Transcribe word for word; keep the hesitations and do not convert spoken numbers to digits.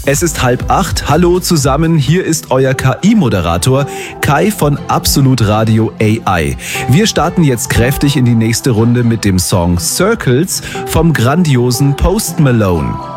Es ist halb acht. Hallo zusammen, hier ist euer K I-Moderator Kai von Absolut Radio A I. Wir starten jetzt kräftig in die nächste Runde mit dem Song Circles vom grandiosen Post Malone.